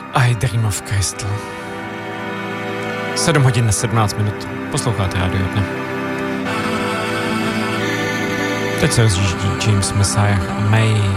I Dream of Crystal. 7 hodin 17 minut. Posloucháte Rádio Dne. Teď se rozjíždí James Messiah a May